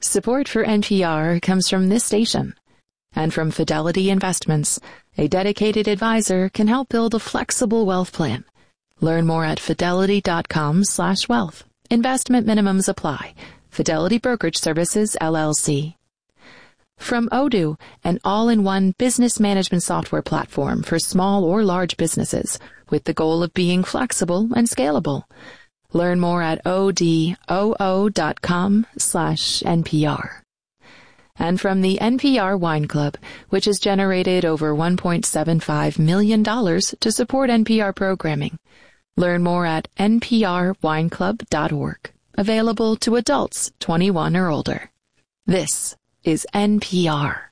Support for NPR comes from this station and from Fidelity Investments. A dedicated advisor can help build a flexible wealth plan. Learn more at fidelity.com/wealth. Investment minimums apply. Fidelity Brokerage Services, LLC. From Odoo, an all-in-one business management software platform for small or large businesses with the goal of being flexible and scalable. Learn more at odoo.com/NPR. And from the NPR Wine Club, which has generated over $1.75 million to support NPR programming. Learn more at nprwineclub.org. Available to adults 21 or older. This is NPR.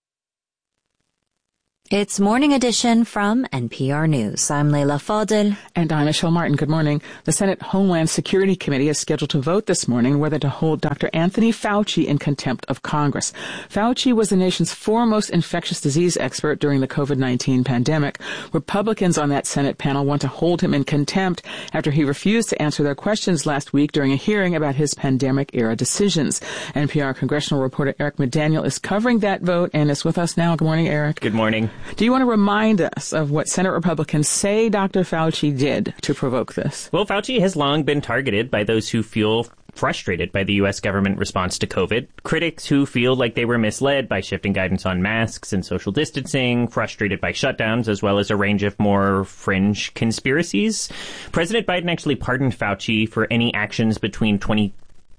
It's Morning Edition from NPR News. I'm Leila Fadel. And I'm Michelle Martin. Good morning. The Senate Homeland Security Committee is scheduled to vote this morning whether to hold Dr. Anthony Fauci in contempt of Congress. Fauci was the nation's foremost infectious disease expert during the COVID-19 pandemic. Republicans on that Senate panel want to hold him in contempt after he refused to answer their questions last week during a hearing about his pandemic-era decisions. NPR congressional reporter Eric McDaniel is covering that vote and is with us now. Good morning, Eric. Good morning. Do you want to remind us of what Senate Republicans say Dr. Fauci did to provoke this? Well, Fauci has long been targeted by those who feel frustrated by the U.S. government response to COVID, critics who feel like they were misled by shifting guidance on masks and social distancing, frustrated by shutdowns, as well as a range of more fringe conspiracies. President Biden actually pardoned Fauci for any actions between 2014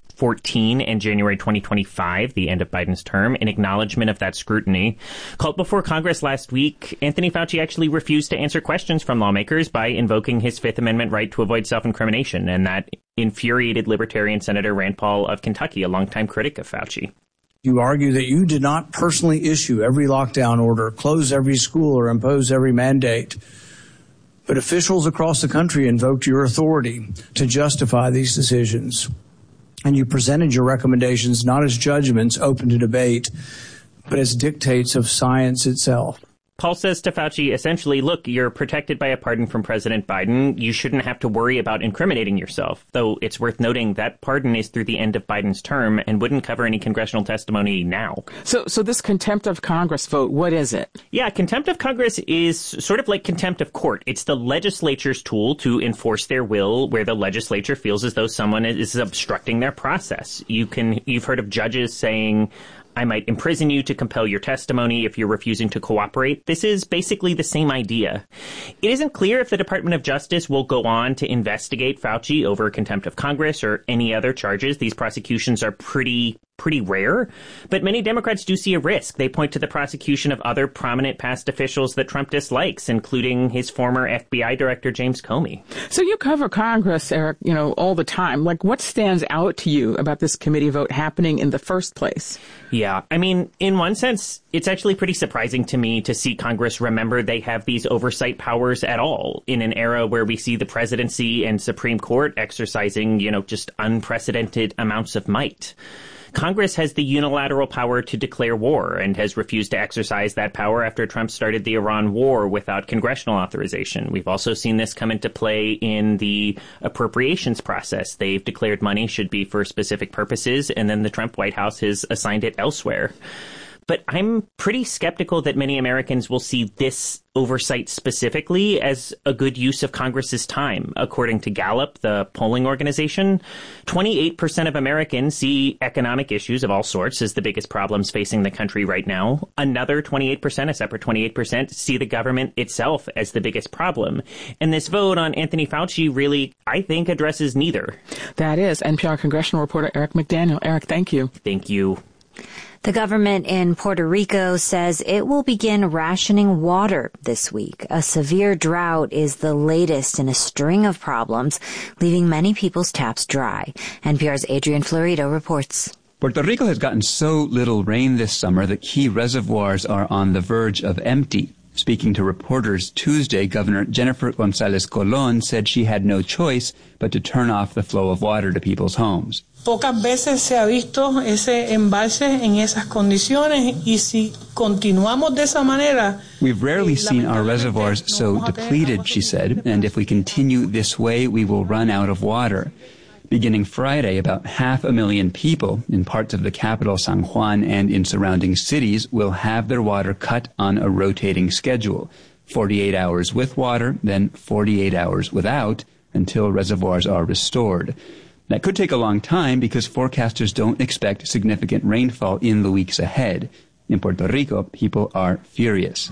and January 2025, the end of Biden's term, in acknowledgement of that scrutiny. Called before Congress last week, Anthony Fauci actually refused to answer questions from lawmakers by invoking his Fifth Amendment right to avoid self-incrimination, and that infuriated Libertarian Senator Rand Paul of Kentucky, a longtime critic of Fauci. You argue that you did not personally issue every lockdown order, close every school, or impose every mandate. But officials across the country invoked your authority to justify these decisions. And you presented your recommendations not as judgments open to debate, but as dictates of science itself. Paul says to Fauci, essentially, look, you're protected by a pardon from President Biden. You shouldn't have to worry about incriminating yourself, though it's worth noting that pardon is through the end of Biden's term and wouldn't cover any congressional testimony now. So this contempt of Congress vote, what is it? Yeah, contempt of Congress is sort of like contempt of court. It's the legislature's tool to enforce their will where the legislature feels as though someone is obstructing their process. You've heard of judges saying, I might imprison you to compel your testimony if you're refusing to cooperate. This is basically the same idea. It isn't clear if the Department of Justice will go on to investigate Fauci over contempt of Congress or any other charges. These prosecutions are pretty rare, but many Democrats do see a risk. They point to the prosecution of other prominent past officials that Trump dislikes, including his former FBI director, James Comey. So you cover Congress, Eric, all the time. Like, what stands out to you about this committee vote happening in the first place? Yeah, I mean, in one sense, it's actually pretty surprising to me to see Congress remember they have these oversight powers at all in an era where we see the presidency and Supreme Court exercising, just unprecedented amounts of might. Congress has the unilateral power to declare war and has refused to exercise that power after Trump started the Iran war without congressional authorization. We've also seen this come into play in the appropriations process. They've declared money should be for specific purposes, and then the Trump White House has assigned it elsewhere. But I'm pretty skeptical that many Americans will see this oversight specifically as a good use of Congress's time. According to Gallup, the polling organization, 28% of Americans see economic issues of all sorts as the biggest problems facing the country right now. Another 28%, a separate 28%, see the government itself as the biggest problem. And this vote on Anthony Fauci really, I think, addresses neither. That is NPR congressional reporter Eric McDaniel. Eric, thank you. Thank you. The government in Puerto Rico says it will begin rationing water this week. A severe drought is the latest in a string of problems, leaving many people's taps dry. NPR's Adrian Florido reports. Puerto Rico has gotten so little rain this summer that key reservoirs are on the verge of empty. Speaking to reporters Tuesday, Governor Jennifer González Colón said she had no choice but to turn off the flow of water to people's homes. Pocas veces se ha visto ese embalse en esas condiciones y si continuamos de esa manera. We've rarely seen our reservoirs so depleted, she said, and if we continue this way, we will run out of water. Beginning Friday, about 500,000 people in parts of the capital, San Juan, and in surrounding cities will have their water cut on a rotating schedule. 48 hours with water, then 48 hours without, until reservoirs are restored. That could take a long time because forecasters don't expect significant rainfall in the weeks ahead. In Puerto Rico, people are furious.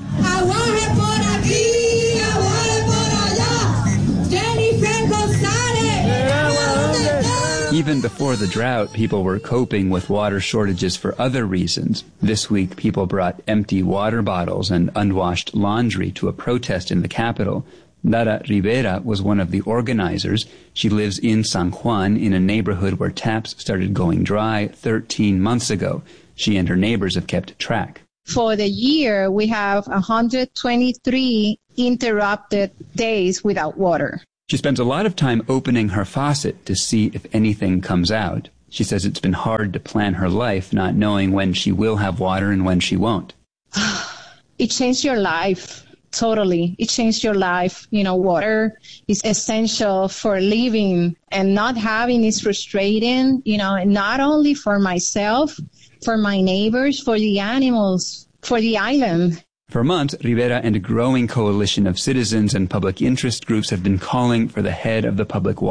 Even before the drought, people were coping with water shortages for other reasons. This week, people brought empty water bottles and unwashed laundry to a protest in the capital. Lara Rivera was one of the organizers. She lives in San Juan, in a neighborhood where taps started going dry 13 months ago. She and her neighbors have kept track. For the year, we have 123 interrupted days without water. She spends a lot of time opening her faucet to see if anything comes out. She says it's been hard to plan her life, not knowing when she will have water and when she won't. It changed your life, totally. It changed your life. Water is essential for living, and not having is frustrating, and not only for myself, for my neighbors, for the animals, for the island. For months, Rivera and a growing coalition of citizens and public interest groups have been calling for the head of the Public